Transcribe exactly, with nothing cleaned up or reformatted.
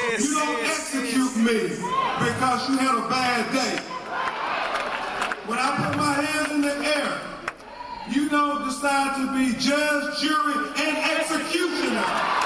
yes, you don't yes, execute yes. me because you had a bad day. When I put my hands in the air, you don't decide to be judge, jury, and executioner.